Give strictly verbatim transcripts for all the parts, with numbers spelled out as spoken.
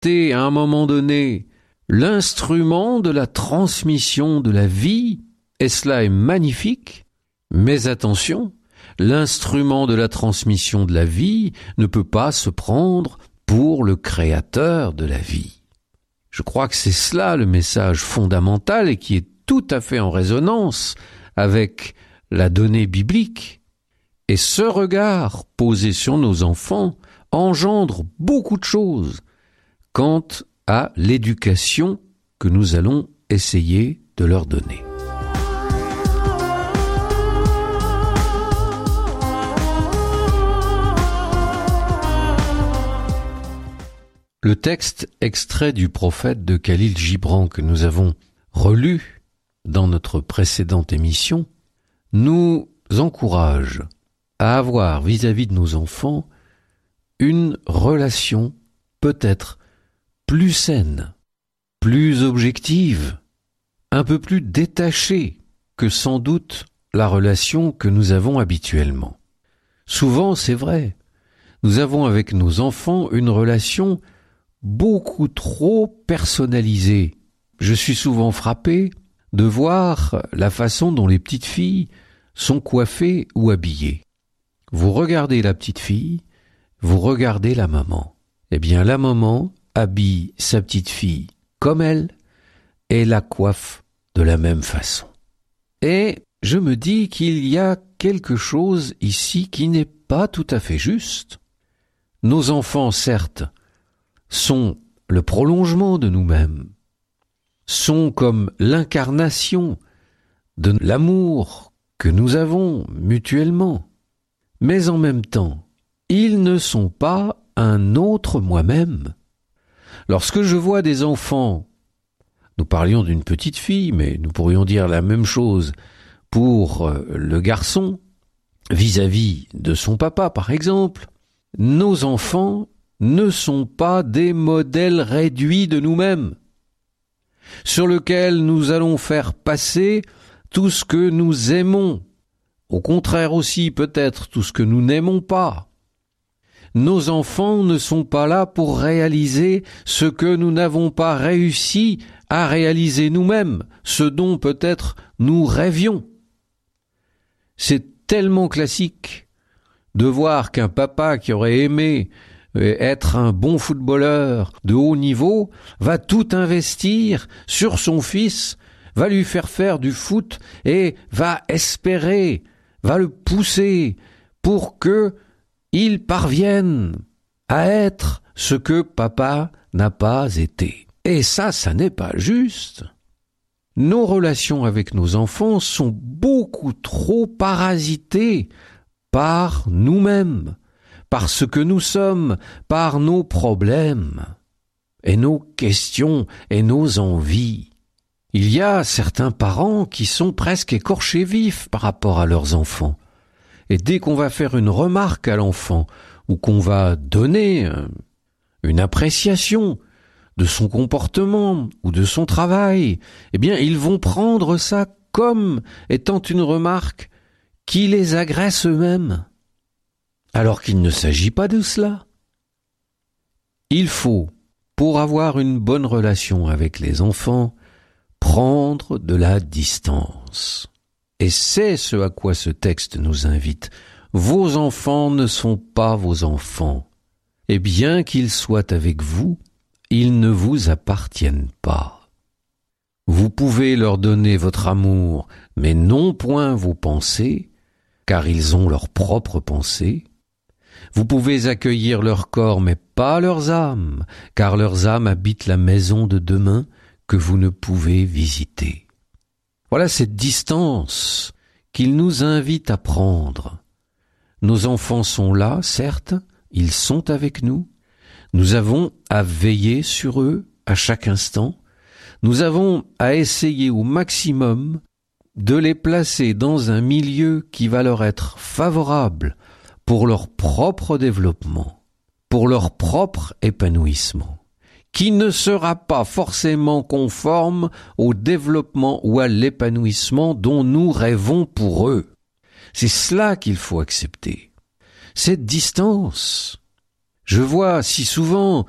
été à un moment donné l'instrument de la transmission de la vie, et cela est magnifique, mais attention, l'instrument de la transmission de la vie ne peut pas se prendre pour le créateur de la vie. Je crois que c'est cela le message fondamental et qui est tout à fait en résonance avec la donnée biblique. Et ce regard posé sur nos enfants engendre beaucoup de choses quant à l'éducation que nous allons essayer de leur donner. Le texte extrait du prophète de Khalil Gibran que nous avons relu dans notre précédente émission nous encourage à avoir vis-à-vis de nos enfants une relation peut-être plus saine, plus objective, un peu plus détachée que sans doute la relation que nous avons habituellement. Souvent, c'est vrai, nous avons avec nos enfants une relation beaucoup trop personnalisée. Je suis souvent frappé de voir la façon dont les petites filles sont coiffées ou habillées. Vous regardez la petite fille, vous regardez la maman. Eh bien, la maman habille sa petite fille comme elle et la coiffe de la même façon. Et je me dis qu'il y a quelque chose ici qui n'est pas tout à fait juste. Nos enfants, certes, sont le prolongement de nous-mêmes, sont comme l'incarnation de l'amour que nous avons mutuellement, mais en même temps, ils ne sont pas un autre moi-même. Lorsque je vois des enfants, nous parlions d'une petite fille, mais nous pourrions dire la même chose pour le garçon, vis-à-vis de son papa par exemple, nos enfants ne sont pas des modèles réduits de nous-mêmes, sur lesquels nous allons faire passer tout ce que nous aimons, au contraire aussi peut-être tout ce que nous n'aimons pas. Nos enfants ne sont pas là pour réaliser ce que nous n'avons pas réussi à réaliser nous-mêmes, ce dont peut-être nous rêvions. C'est tellement classique de voir qu'un papa qui aurait aimé être un bon footballeur de haut niveau va tout investir sur son fils, va lui faire faire du foot et va espérer, va le pousser pour que il parvienne à être ce que papa n'a pas été. Et ça, ça n'est pas juste. Nos relations avec nos enfants sont beaucoup trop parasitées par nous-mêmes, par ce que nous sommes, par nos problèmes, et nos questions et nos envies. Il y a certains parents qui sont presque écorchés vifs par rapport à leurs enfants. Et dès qu'on va faire une remarque à l'enfant, ou qu'on va donner une appréciation de son comportement ou de son travail, eh bien, ils vont prendre ça comme étant une remarque qui les agresse eux-mêmes. Alors qu'il ne s'agit pas de cela. Il faut, pour avoir une bonne relation avec les enfants, prendre de la distance. Et c'est ce à quoi ce texte nous invite. Vos enfants ne sont pas vos enfants. Et bien qu'ils soient avec vous, ils ne vous appartiennent pas. Vous pouvez leur donner votre amour, mais non point vos pensées, car ils ont leurs propres pensées. Vous pouvez accueillir leur corps, mais pas leurs âmes, car leurs âmes habitent la maison de demain que vous ne pouvez visiter. Voilà cette distance qu'il nous invite à prendre. Nos enfants sont là, certes, ils sont avec nous. Nous avons à veiller sur eux à chaque instant. Nous avons à essayer au maximum de les placer dans un milieu qui va leur être favorable pour leur propre développement, pour leur propre épanouissement, qui ne sera pas forcément conforme au développement ou à l'épanouissement dont nous rêvons pour eux. C'est cela qu'il faut accepter. Cette distance. Je vois si souvent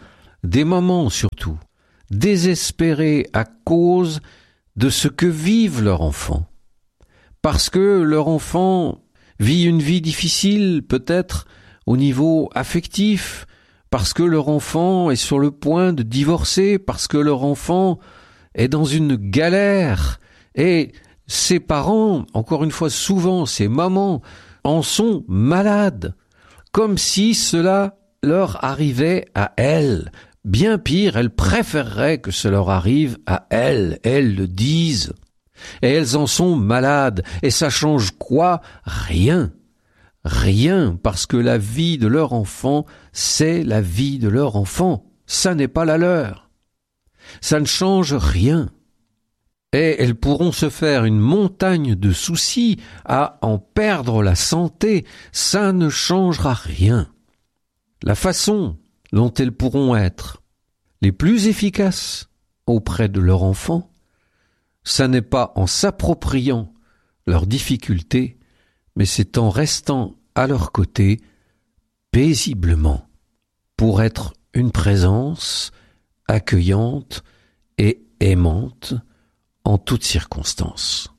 des mamans surtout, désespérées à cause de ce que vivent leurs enfants. Parce que leur enfant vit une vie difficile, peut-être au niveau affectif, parce que leur enfant est sur le point de divorcer, parce que leur enfant est dans une galère, et ses parents, encore une fois souvent ses mamans, en sont malades, comme si cela leur arrivait à elles. Bien pire, elles préféreraient que cela leur arrive à elles, elles le disent. Et elles en sont malades, et ça change quoi? Rien. Rien, parce que la vie de leur enfant, c'est la vie de leur enfant. Ça n'est pas la leur. Ça ne change rien. Et elles pourront se faire une montagne de soucis à en perdre la santé. Ça ne changera rien. La façon dont elles pourront être les plus efficaces auprès de leur enfant, ça n'est pas en s'appropriant leurs difficultés, mais c'est en restant à leur côté paisiblement pour être une présence accueillante et aimante en toutes circonstances.